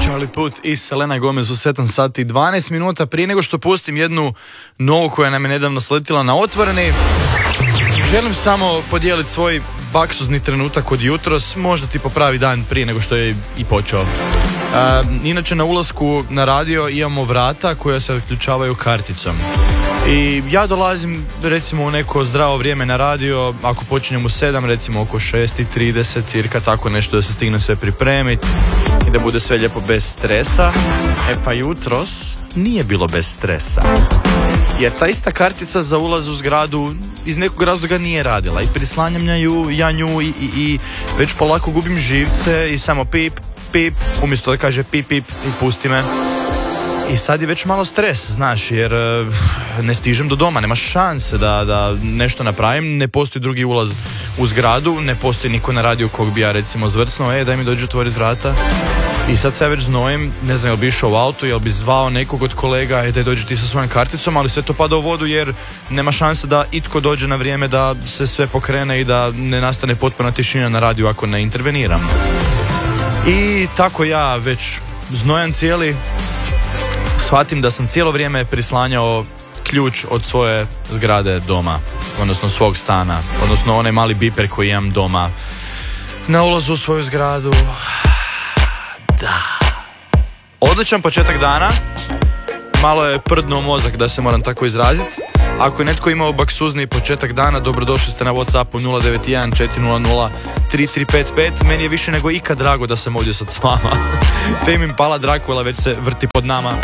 Charlie Puth i Selena Gomez u 7 sati 12 minuta. Prije nego što pustim jednu novu koja nam je nedavno sletila na Otvoreni, želim samo podijeliti svoj baksuzni trenutak od jutros, možda ti popravi dan prije nego što je i počeo. Inače na ulasku na radio imamo vrata koja se uključavaju karticom. I ja dolazim recimo u neko zdravo vrijeme na radio, ako počinjem u 7, recimo oko 6:30 cirka, tako nešto da se stigne sve pripremiti i da bude sve lijepo bez stresa. Pa jutros nije bilo bez stresa, jer ta ista kartica za ulaz u zgradu iz nekog razloga nije radila i prislanjam ja nju i već polako gubim živce i samo pip, pip, umjesto da kaže pip, pip i pusti me. I sad je već malo stres, znaš, jer ne stižem do doma, nema šanse da nešto napravim, ne postoji drugi ulaz u zgradu, ne postoji niko na radiju kog bi ja recimo zvrcnuo, daj mi dođi otvoriti vrata. I sad se ja već znojim, ne znam, jel bi išao u auto, jel bi zvao nekog od kolega, daj dođi ti sa svojom karticom, ali sve to pada u vodu jer nema šanse da itko dođe na vrijeme da se sve pokrene i da ne nastane potpuna tišina na radiju ako ne interveniram. I tako ja već znojan cijeli, shvatim da sam cijelo vrijeme prislanjao ključ od svoje zgrade doma, odnosno svog stana, odnosno onaj mali biper koji imam doma na ulazu u svoju zgradu. Da. Odličan početak dana, malo je prdnuo mozak da se moram tako izraziti. Ako je netko imao baksuzni početak dana, dobrodošli ste na Whatsappu 091 400 3355. Meni je više nego ikad drago da sam ovdje sad s vama. Tame Impala Dracula već se vrti pod nama.